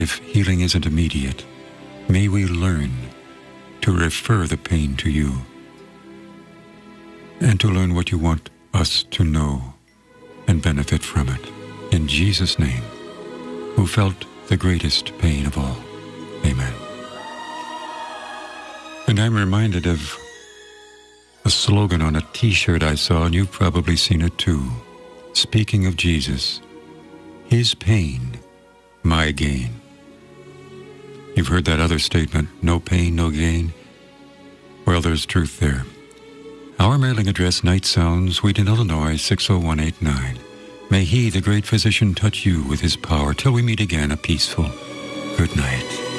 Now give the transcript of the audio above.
If healing isn't immediate, may we learn to refer the pain to you and to learn what you want us to know and benefit from it. In Jesus' name, who felt the greatest pain of all. Amen. And I'm reminded of a slogan on a t-shirt I saw, and you've probably seen it too. Speaking of Jesus, his pain, my gain. You've heard that other statement, no pain, no gain? Well, there's truth there. Our mailing address, Night Sounds, Wheaton, Illinois, 60189. May he, the great physician, touch you with his power. Till we meet again, a peaceful good night.